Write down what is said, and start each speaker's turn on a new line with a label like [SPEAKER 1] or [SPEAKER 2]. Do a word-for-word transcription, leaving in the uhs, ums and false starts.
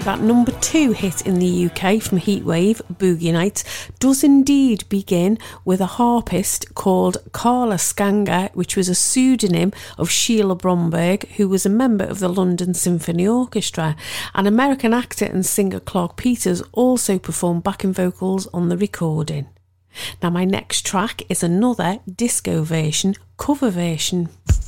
[SPEAKER 1] that number two hit in the U K from Heatwave, Boogie Nights, does indeed begin with a harpist called Carla Scanga, which was a pseudonym of Sheila Bromberg, who was a member of the London Symphony Orchestra. And American actor and singer Clark Peters also performed backing vocals on the recording. Now my next track is another disco version, cover version.